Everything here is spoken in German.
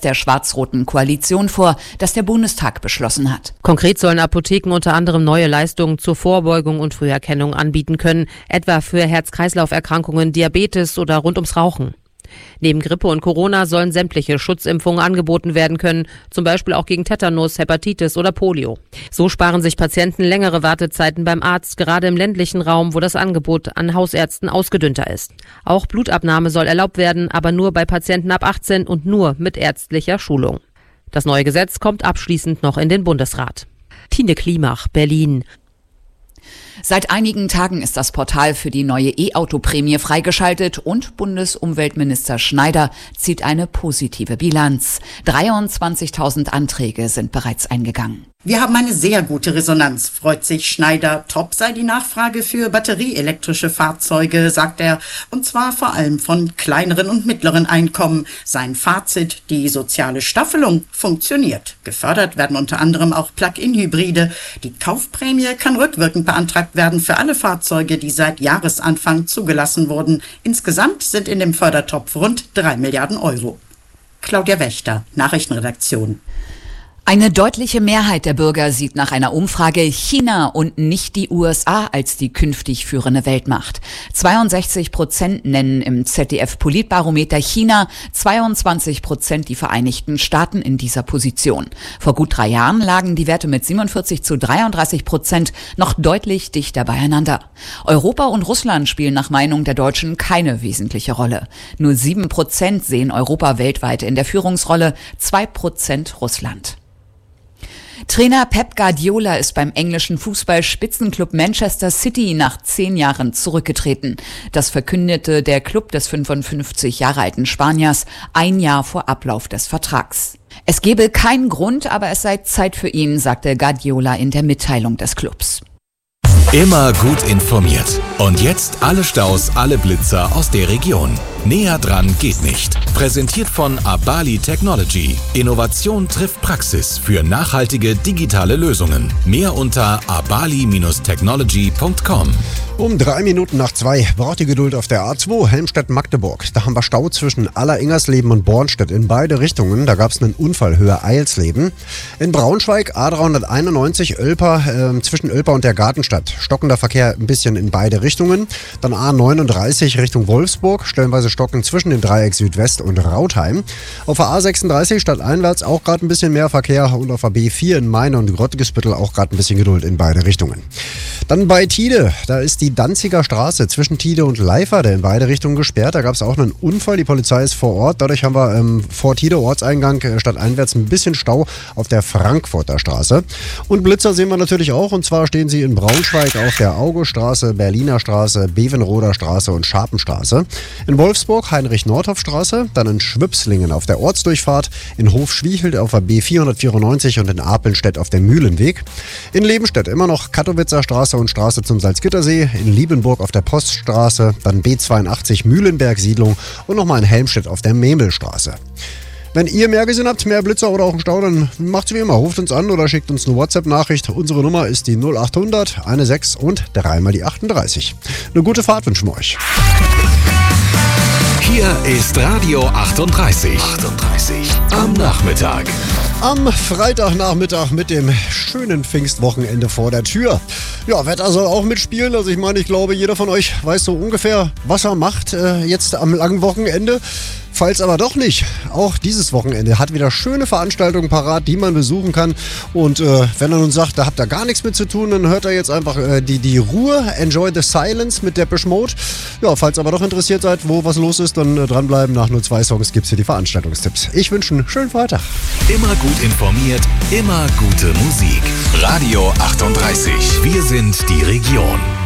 der schwarz-roten Koalition vor, das der Bundestag beschlossen hat. Konkret sollen Apotheken unter anderem neue Leistungen zur Vorbeugung und Früherkennung anbieten können, etwa für Herz-Kreislauf-Erkrankungen, Diabetes oder rund ums Rauchen. Neben Grippe und Corona sollen sämtliche Schutzimpfungen angeboten werden können, zum Beispiel auch gegen Tetanus, Hepatitis oder Polio. So sparen sich Patienten längere Wartezeiten beim Arzt, gerade im ländlichen Raum, wo das Angebot an Hausärzten ausgedünnter ist. Auch Blutabnahme soll erlaubt werden, aber nur bei Patienten ab 18 und nur mit ärztlicher Schulung. Das neue Gesetz kommt abschließend noch in den Bundesrat. Tine Klimach, Berlin. Seit einigen Tagen ist das Portal für die neue E-Auto-Prämie freigeschaltet und Bundesumweltminister Schneider zieht eine positive Bilanz. 23.000 Anträge sind bereits eingegangen. Wir haben eine sehr gute Resonanz, freut sich Schneider. Top sei die Nachfrage für batterieelektrische Fahrzeuge, sagt er, und zwar vor allem von kleineren und mittleren Einkommen. Sein Fazit, die soziale Staffelung funktioniert. Gefördert werden unter anderem auch Plug-in-Hybride. Die Kaufprämie kann rückwirkend beantragt werden für alle Fahrzeuge, die seit Jahresanfang zugelassen wurden. Insgesamt sind in dem Fördertopf rund 3 Milliarden Euro. Claudia Wächter, Nachrichtenredaktion. Eine deutliche Mehrheit der Bürger sieht nach einer Umfrage China und nicht die USA als die künftig führende Weltmacht. 62% nennen im ZDF-Politbarometer China, 22% die Vereinigten Staaten in dieser Position. Vor gut 3 Jahren lagen die Werte mit 47-33% noch deutlich dichter beieinander. Europa und Russland spielen nach Meinung der Deutschen keine wesentliche Rolle. Nur 7% sehen Europa weltweit in der Führungsrolle, 2% Russland. Trainer Pep Guardiola ist beim englischen Fußball-Spitzenklub Manchester City nach 10 Jahren zurückgetreten. Das verkündete der Klub des 55 Jahre alten Spaniers 1 Jahr vor Ablauf des Vertrags. Es gebe keinen Grund, aber es sei Zeit für ihn, sagte Guardiola in der Mitteilung des Clubs. Immer gut informiert. Und jetzt alle Staus, alle Blitzer aus der Region. Näher dran geht nicht. Präsentiert von Abali Technology. Innovation trifft Praxis für nachhaltige digitale Lösungen. Mehr unter abali-technology.com. Um 2:03 braucht die Geduld auf der A2 Helmstedt-Magdeburg. Da haben wir Stau zwischen Aller-Ingersleben und Bornstedt in beide Richtungen. Da gab es einen Unfall Höhe Eilsleben. In Braunschweig A391 Oelper, zwischen Oelper und der Gartenstadt. Stockender Verkehr ein bisschen in beide Richtungen. Dann A39 Richtung Wolfsburg. Stellenweise stocken zwischen dem Dreieck Südwest und Rautheim. Auf der A36 stadteinwärts auch gerade ein bisschen mehr Verkehr. Und auf der B4 in Main und Grottigesbüttel auch gerade ein bisschen Geduld in beide Richtungen. Dann bei Tide, da ist die Danziger Straße zwischen Tide und Leiferde in beide Richtungen gesperrt. Da gab es auch einen Unfall. Die Polizei ist vor Ort. Dadurch haben wir vor Tide Ortseingang stadteinwärts ein bisschen Stau auf der Frankfurter Straße. Und Blitzer sehen wir natürlich auch. Und zwar stehen sie in Braunschweig auf der Augestraße, Berliner Straße, Bevenroder Straße und Scharpenstraße. In Wolfsburg Heinrich-Nordhoff-Straße. Dann in Schwipslingen auf der Ortsdurchfahrt. In Hofschwiechelt auf der B494 und in Apelstedt auf dem Mühlenweg. In Lebenstedt immer noch Kattowitzer Straße und Straße zum Salzgittersee. In Liebenburg auf der Poststraße, dann B82 Mühlenberg-Siedlung und nochmal in Helmstedt auf der Memelstraße. Wenn ihr mehr gesehen habt, mehr Blitzer oder auch einen Stau, dann macht's wie immer. Ruft uns an oder schickt uns eine WhatsApp-Nachricht. Unsere Nummer ist die 0800 16 und 3 mal die 38. Eine gute Fahrt wünschen wir euch. Hier ist Radio 38. Am Nachmittag. Am Freitagnachmittag mit dem schönen Pfingstwochenende vor der Tür. Ja, Wetter soll auch mitspielen. Also ich glaube, jeder von euch weiß so ungefähr, was er macht jetzt am langen Wochenende. Falls aber doch nicht, auch dieses Wochenende hat wieder schöne Veranstaltungen parat, die man besuchen kann. Und wenn er nun sagt, da habt ihr gar nichts mit zu tun, dann hört er jetzt einfach die Ruhe, Enjoy the Silence mit Depeche Mode. Ja, falls aber doch interessiert seid, wo was los ist, dann dranbleiben. Nach nur 2 Songs gibt's hier die Veranstaltungstipps. Ich wünsche einen schönen Freitag. Immer gut informiert, immer gute Musik. Radio 38. Wir sind die Region.